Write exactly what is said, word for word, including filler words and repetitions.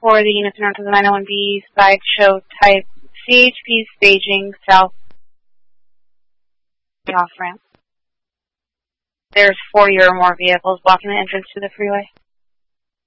for the Unit Toronto nine oh one B sideshow type C H P staging south off ramp. There's forty or more vehicles blocking the entrance to the freeway.